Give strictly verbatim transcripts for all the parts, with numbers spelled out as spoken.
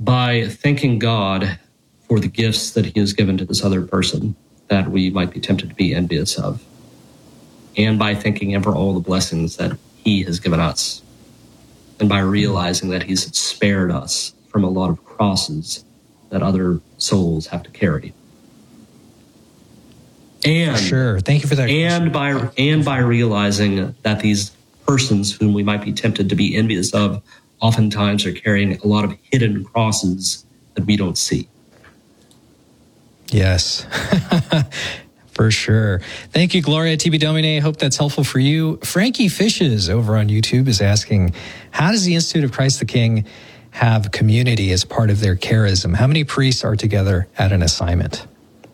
by thanking God for the gifts that he has given to this other person that we might be tempted to be envious of, and by thanking him for all the blessings that he has given us, and by realizing that he's spared us from a lot of crosses that other souls have to carry. And sure, thank you for that. And by and by realizing that these persons whom we might be tempted to be envious of oftentimes are carrying a lot of hidden crosses that we don't see. Yes, for sure. Thank you, Gloria Tibi Domine. Hope that's helpful for you. Frankie Fishes over on YouTube is asking, how does the Institute of Christ the King have community as part of their charism? How many priests are together at an assignment?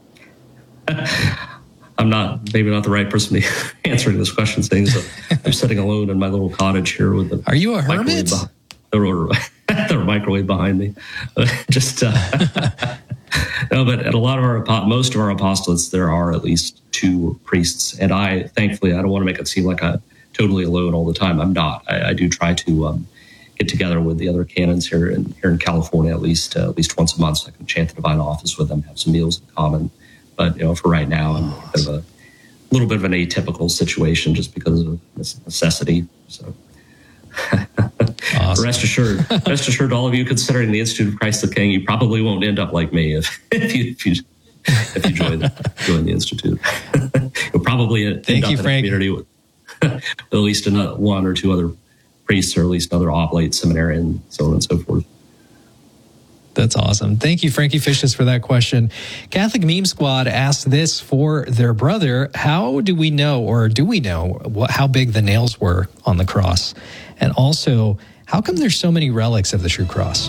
I'm not, maybe not the right person to be answering this question, saying so I'm sitting alone in my little cottage here with the. Are you a hermit? The, the microwave behind me. Just, uh, no, but at a lot of our, most of our apostolates, there are at least two priests. And I, thankfully, I don't want to make it seem like I'm totally alone all the time. I'm not. I, I do try to um, get together with the other canons here in, here in California, at least, uh, at least once a month, so I can chant the divine office with them, have some meals in common. But, you know, for right now, I'm a, bit of a little bit of an atypical situation just because of necessity. So awesome. rest assured, rest assured, all of you considering the Institute of Christ the King, you probably won't end up like me if, if you if you if you join the, join the Institute. You'll probably end Thank up you, in Frank. a community with, with at least another, one or two other priests, or at least another oblate seminarian, so on and so forth. That's awesome. Thank you, Frankie Fishes, for that question. Catholic Meme Squad asked this for their brother. How do we know, or do we know, what, how big the nails were on the cross? And also, how come there's so many relics of the true cross?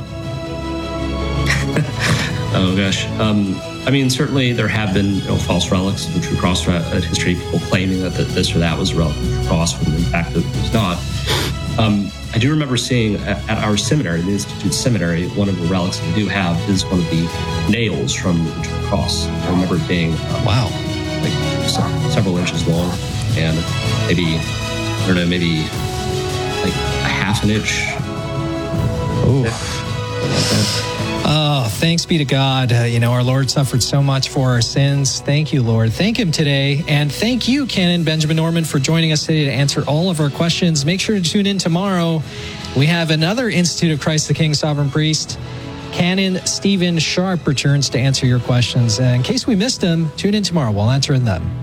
Oh, gosh. Um, I mean, certainly there have been you know, false relics of the true cross throughout history, people claiming that this or that was a relic of the true cross, when in fact it was not. Um, I do remember seeing at, at our seminary, the Institute Seminary, one of the relics that we do have is one of the nails from the true cross. I remember it being um, wow, like se- several inches long, and maybe I don't know, maybe like a half an inch. Oof. Oh, thanks be to God. Uh, you know, our Lord suffered so much for our sins. Thank you, Lord. Thank him today. And thank you, Canon Benjamin Norman, for joining us today to answer all of our questions. Make sure to tune in tomorrow. We have another Institute of Christ the King Sovereign Priest. Canon Stephen Sharp returns to answer your questions. Uh, in case we missed him, tune in tomorrow. We'll answer them.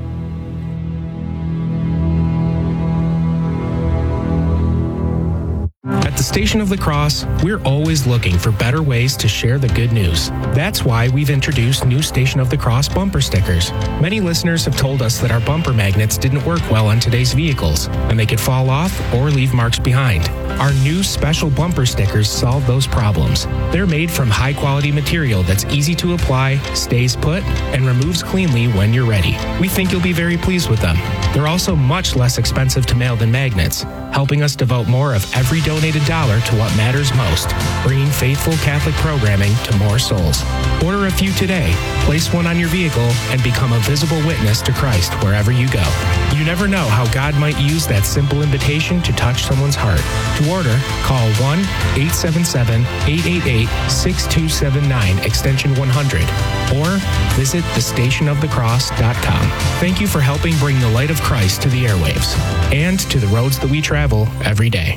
At the Station of the Cross, we're always looking for better ways to share the good news. That's why we've introduced new Station of the Cross bumper stickers. Many listeners have told us that our bumper magnets didn't work well on today's vehicles, and they could fall off or leave marks behind. Our new special bumper stickers solve those problems. They're made from high-quality material that's easy to apply, stays put, and removes cleanly when you're ready. We think you'll be very pleased with them. They're also much less expensive to mail than magnets, helping us devote more of every donated dollar to what matters most, bringing faithful Catholic programming to more souls. Order a few today, place one on your vehicle, and become a visible witness to Christ wherever you go. You never know how God might use that simple invitation to touch someone's heart. To order, call one eight seven seven, eight eight eight, six two seven nine, extension one hundred, or visit the station of the cross dot com. Thank you for helping bring the light of Christ to the airwaves and to the roads that we travel every day.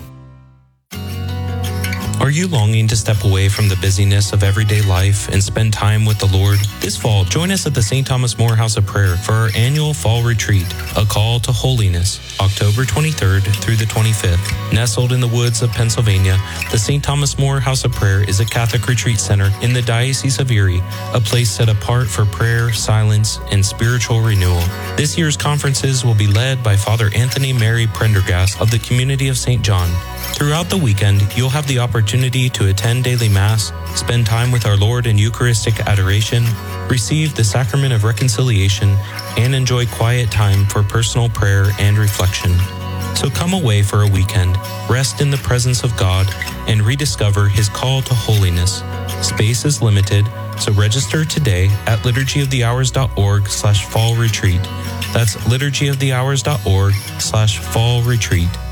Are you longing to step away from the busyness of everyday life and spend time with the Lord? This fall, join us at the Saint Thomas More House of Prayer for our annual fall retreat, A Call to Holiness, October twenty-third through the twenty-fifth. Nestled in the woods of Pennsylvania, the Saint Thomas More House of Prayer is a Catholic retreat center in the Diocese of Erie, a place set apart for prayer, silence, and spiritual renewal. This year's conferences will be led by Father Anthony Mary Prendergast of the Community of Saint John. Throughout the weekend, you'll have the opportunity to attend daily Mass, spend time with our Lord in Eucharistic adoration, receive the Sacrament of Reconciliation, and enjoy quiet time for personal prayer and reflection. So come away for a weekend, rest in the presence of God, and rediscover His call to holiness. Space is limited, so register today at liturgyofthehours.org slash fall retreat. That's liturgyofthehours.org slash fall retreat.